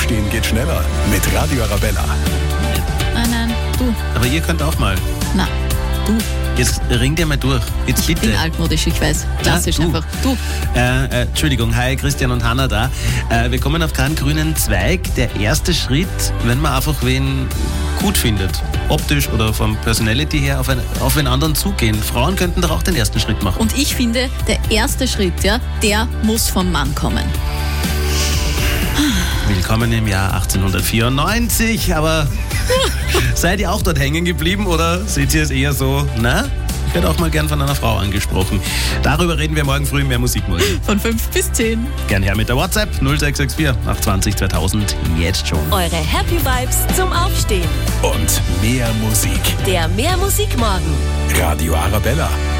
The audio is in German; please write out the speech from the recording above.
Aufstehen geht schneller mit Radio Arabella. Nein, du. Aber ihr könnt auch mal. Na, du. Jetzt ring dir mal durch. Jetzt bitte. Ich bin altmodisch, ich weiß. Klassisch Ja, du. einfach. Du. Entschuldigung, hi, Christian und Hanna da. Wir kommen auf keinen grünen Zweig. Der erste Schritt, wenn man einfach wen gut findet, optisch oder vom Personality her, auf einen anderen zugehen. Frauen könnten doch auch den ersten Schritt machen. Und ich finde, der erste Schritt, ja, der muss vom Mann kommen. Willkommen im Jahr 1894, aber seid ihr auch dort hängen geblieben oder seht ihr es eher so, na? Ich werde auch mal gern von einer Frau angesprochen. Darüber reden wir morgen früh in mehr Musikmorgen. Von 5 bis 10. Gern her mit der WhatsApp 0664 820 2000 jetzt schon. Eure Happy Vibes zum Aufstehen. Und mehr Musik. Der Mehr Musik Morgen. Radio Arabella.